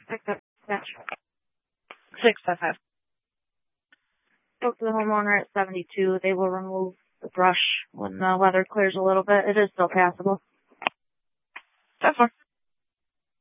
Pick up match. 655. Spoke to the homeowner at 72. They will remove the brush when the weather clears a little bit. It is still passable. 10-4.